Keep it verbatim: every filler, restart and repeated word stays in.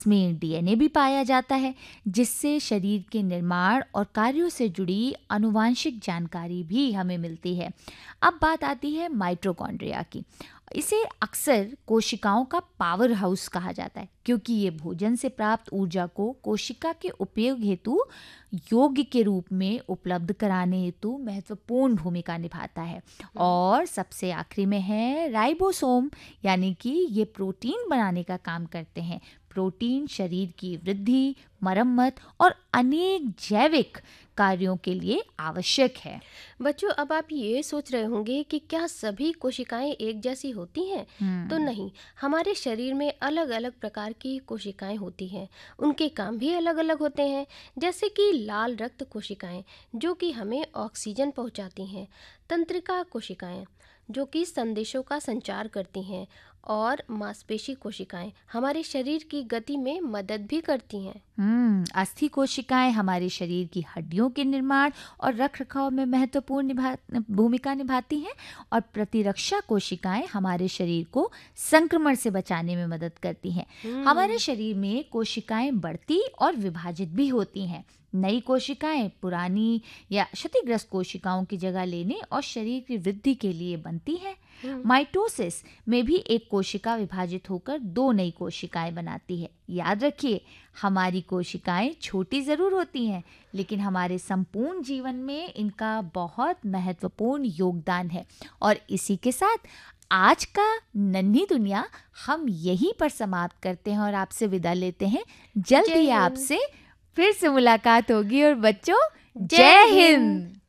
इसमें डीएनए भी पाया जाता है, जिससे शरीर के निर्माण और कार्यों से जुड़ी आनुवांशिक जानकारी भी हमें मिलती है। अब बात आती है माइटोकॉन्ड्रिया की। इसे अक्सर कोशिकाओं का पावर हाउस कहा जाता है, क्योंकि ये भोजन से प्राप्त ऊर्जा को कोशिका के उपयोग हेतु योग्य के रूप में उपलब्ध कराने हेतु महत्वपूर्ण भूमिका निभाता है। और सबसे आखिरी में है राइबोसोम, यानी कि ये प्रोटीन बनाने का काम करते हैं। प्रोटीन शरीर की वृद्धि, मरम्मत और अनेक जैविक कार्यों के लिए आवश्यक है। बच्चों, अब आप ये सोच रहे होंगे कि क्या सभी कोशिकाएं एक जैसी होती हैं? तो हम्म नहीं, हमारे शरीर में अलग अलग प्रकार की कोशिकाएं होती हैं। उनके काम भी अलग अलग होते हैं। जैसे कि लाल रक्त कोशिकाएं, जो कि हमें ऑक्सीजन पहुंचाती हैं। तंत्रिका कोशिकाएं, जो कि संदेशों का संचार करती हैं। और मांसपेशी कोशिकाएं हमारे शरीर की गति में मदद भी करती हैं। हम्म अस्थि कोशिकाएं हमारे शरीर की हड्डियों के निर्माण और रखरखाव में महत्वपूर्ण निभा भूमिका निभाती हैं। और प्रतिरक्षा कोशिकाएं हमारे शरीर को संक्रमण से बचाने में मदद करती हैं। हमारे हम्म। शरीर में कोशिकाएं बढ़ती और विभाजित भी होती हैं। नई कोशिकाएं पुरानी या क्षतिग्रस्त कोशिकाओं की जगह लेने और शरीर की वृद्धि के लिए बनती हैं। हम्म। माइटोसिस में भी एक कोशिका विभाजित होकर दो नई कोशिकाएं बनाती है। याद रखिए, हमारी कोशिकाएं छोटी जरूर होती हैं, लेकिन हमारे संपूर्ण जीवन में इनका बहुत महत्वपूर्ण योगदान है। और इसी के साथ आज का नन्ही दुनिया हम यहीं पर समाप्त करते हैं और आपसे विदा लेते हैं। जल्द जय ही हिंद। आपसे फिर से मुलाकात होगी। और बच्चों, जय जय हिंद। हिंद।